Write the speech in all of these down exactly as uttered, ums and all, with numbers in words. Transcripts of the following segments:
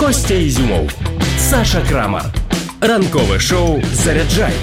Костя Ізюмов, Саша Крамар. Ранкове шоу «Заряджай»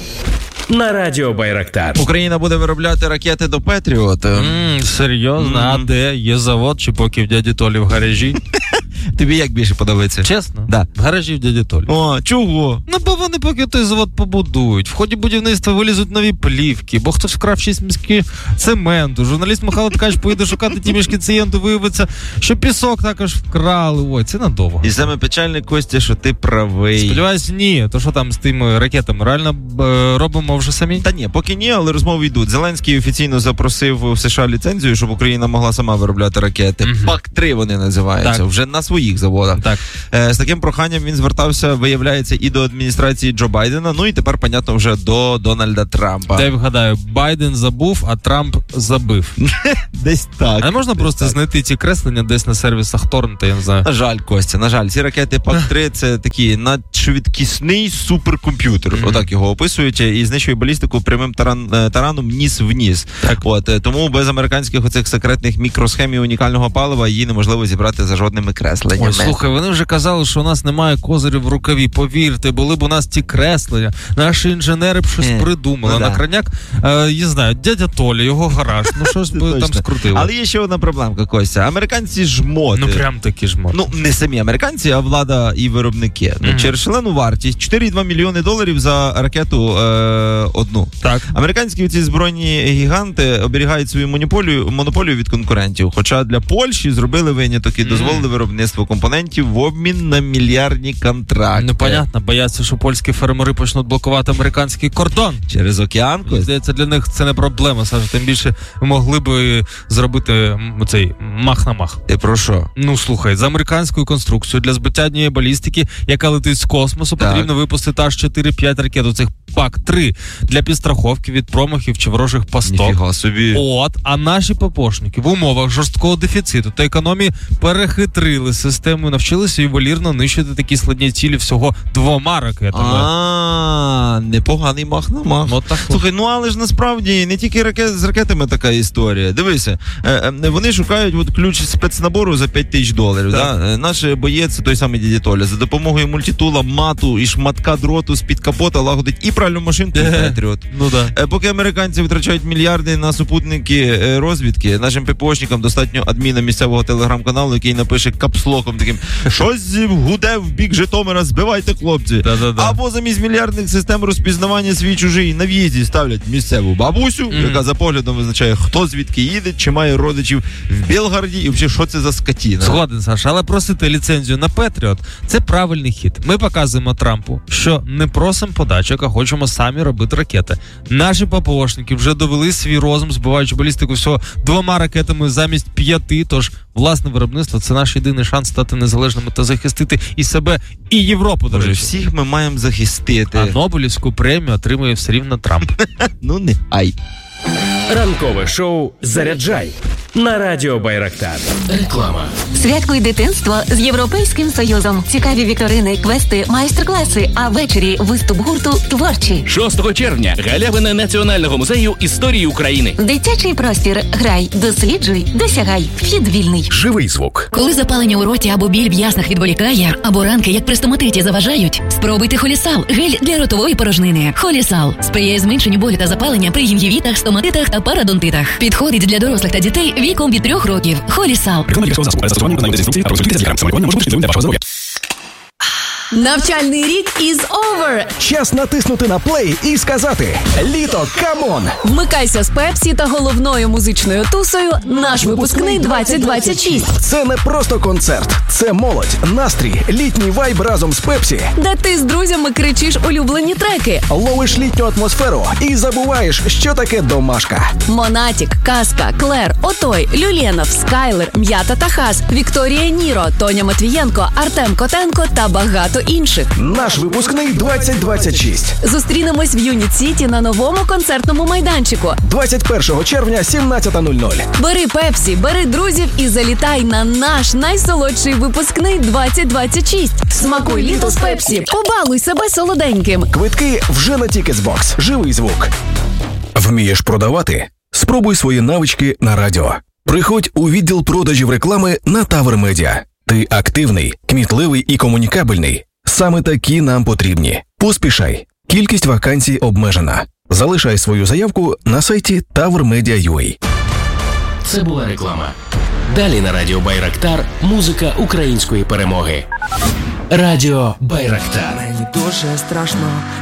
на Радіо Байрактар. Україна буде виробляти ракети до Петріот. Mm, серйозно? Mm. А де? Є завод чи поки в дяді Толі в гаражі? Тобі як більше подобається? Чесно? Да. В гаражі в дяді Толі. О, чого? Ну, бо вони поки той завод побудують. В ході будівництва вилізуть нові плівки, бо хтось вкрав шість мішків цементу. Журналіст Михайло Ткач поїде шукати ті мішки цементу, виявиться, що пісок також вкрали. Ой, це надовго. І саме печальне, Костя, що ти правий. Сподіваюсь, ні. То що там з тими ракетами? Реально е, робимо вже самі? Та ні, поки ні, але розмови йдуть. Зеленський офіційно запросив в США ліцензію, щоб Україна могла сама виробляти ракети. Угу. пак три вони називаються. Так. Вже на своїх заводах. Так. Е, з таким проханням він звертався, виявляється, і до адміністрації Джо Байдена, ну і тепер, понятно, вже до Дональда Трампа. Дай вгадаю, Байден забув, а Трамп забив. Десь так. А не можна просто так знайти ці креслення десь на сервісах Торрента, я не знаю. На жаль, Костя, на жаль, ці ракети пак три це такий надшвидкісний суперкомп'ютер. Mm-hmm. Отак його описують, і знищує балістику прямим таран, тараном ніс в ніс. Так. От, тому без американських оцих секретних мікросхем і унікального палива її неможливо зібрати за жодними кресленнями. Ой, слухай, вони вже казали, що у нас немає козирів в рукаві. Повірте, були б у нас ті креслення, наші інженери б щось mm. придумали. Ну, на да. крайняк, е, я знаю, дядя Толя, його гараж, ну щось би там скрутили. Але є ще одна проблемка, Костя. Американці жмоти. Ну прям такі жмоти. Ну, не самі американці, а влада і виробники. Mm. Ну, через шалену вартість чотири цілих два мільйони доларів за ракету е, одну. Так. Американські ці збройні гіганти оберігають свою монополію, монополію від конкурентів. Хоча для Польщі зробили виняток і дозволили mm. виробництво компонентів в обмін на мільярдні контракти. Ну, понятно, бояться, що польські фермери почнуть блокувати американський кордон. Через океан? Здається, для них це не проблема, Саша. Тим більше могли би зробити цей мах на мах. Ти про що? Ну, слухай, за американською конструкцією для збиття однієї балістики, яка летить з космосу, так. потрібно випустити аж чотири-п'ять ракет. Оцих пак три для підстраховки від промахів чи ворожих пасток. Ніфіга собі. От, а наші ППОшники в умовах жорсткого дефіциту та економії перехитрили систему і навчилися ювелірно нищити такі складні цілі всього двома ракетами. А, непоганий мах на мах. Ну, так. Слухай, ну але ж насправді не тільки ракет, з ракетами така історія. Дивися, вони шукають от ключ спецнабору за п'ять тисяч доларів. Да? Наш боєць, той самий дядя Толя, за допомогою мультитула, мату і шматка дроту з-під капота лагодить і пральну машинку, і Петріот. Ну, да. Поки американці витрачають мільярди на супутники розвідки, нашим ППОшникам достатньо адміна місцевого телеграм-каналу, який напише капслоком таким: щось гуде в бік Житомира, збивайте, хлопці. Да-да-да. Або замість мільярдних систем розпізнавання свій-чужий на в'їзді ставлять місцеву бабусю, mm. яка за поглядом визначає, хто звідки їде, чи має родичів в Білгороді, і взагалі, що це за скотіна. Згоден, Саша, але просити ліцензію на Петріот – це правильний хід. Ми показуємо Трампу, що не просимо подачок, а хочемо самі робити ракети. Наші ППОшники вже довели свій розум, збиваючи балістику всього двома ракетами замість п'яти, тож власне виробництво – це наш єдиний шанс стати незалежними та захистити і себе, і Європу, до речі. Всіх ми маємо захистити. А Нобелівську премію отримує все рівно Трамп. Ну не ай. Ранкове шоу «Заряджай» на Радіо Байрактар. Реклама. Святкуй дитинство з Європейським Союзом. Цікаві вікторини, квести, майстер-класи, а ввечері виступ гурту «Творчі». шостого червня. Галявина Національного музею історії України. Дитячий простір. Грай, досліджуй, досягай. Вхід вільний. Живий звук. Коли запалення у роті або біль в яснах відволікає, або ранки, як при стоматиті, заважають, спробуйте Холісал – гель для ротової порожнини. Холісал сприяє зменшенню болю та запалення при гінгівітах, стоматитах та парадонтитах. Підходить для дорослих та дітей віком від трьох років. Холісал. Навчальний рік is over! Час натиснути на плей і сказати: літо, камон! Вмикайся з Пепсі та головною музичною тусою «Наш випускний двадцять двадцять шість». Це не просто концерт, це молодь, настрій, літній вайб разом з Пепсі. Де ти з друзями кричиш улюблені треки. Ловиш літню атмосферу і забуваєш, що таке домашка. Монатік, Казка, Клер, Отой, Люленов, Скайлер, М'ята та Хас, Вікторія Ніро, Тоня Матвієнко, Артем Котенко та багато інших. Наш випускний двадцять двадцять шість. Зустрінемось в Юніт-Сіті на новому концертному майданчику. двадцять першого червня, сімнадцята нуль нуль. Бери Пепсі, бери друзів і залітай на наш найсолодший випускний двадцять двадцять шість. Смакуй літо з Пепсі. Побалуй себе солоденьким. Квитки вже на Тікетсбокс. Живий звук. Вмієш продавати? Спробуй свої навички на радіо. Приходь у відділ продажів реклами на Тавер Медіа. Ти активний, кмітливий і комунікабельний. Саме такі нам потрібні. Поспішай. Кількість вакансій обмежена. Залишай свою заявку на сайті тавер медіа крапка ю а. Це була реклама. Далі на радіо Байрактар музика української перемоги. Радіо Байрактар. Мені дуже страшно,